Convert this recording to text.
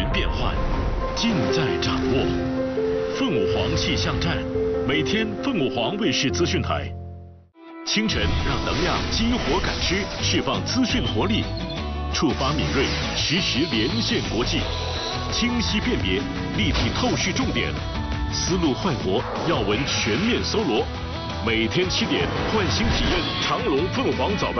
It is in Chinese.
变幻，尽在掌握。凤舞凰气象站，每天凤舞凰卫视资讯台。清晨让能量激活感知，释放资讯活力，触发敏锐，实时连线国际，清晰辨别，立体透视重点，思路快活，要闻全面搜罗。每天7点，唤醒体验长隆凤凰早班。